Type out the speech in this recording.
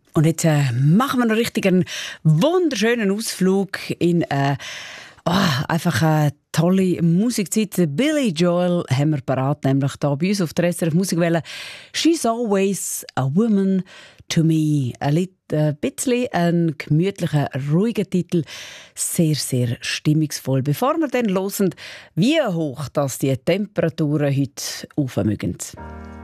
Und jetzt machen wir noch richtig einen wunderschönen Ausflug in einfach eine tolle Musikzeit. Billy Joel haben wir parat, nämlich hier bei uns auf der SRF Musikwelle. «She's always a woman to me». Ein bisschen ein gemütlicher, ruhiger Titel. Sehr, sehr stimmungsvoll. Bevor wir dann hören, wie hoch das die Temperaturen heute aufmögen.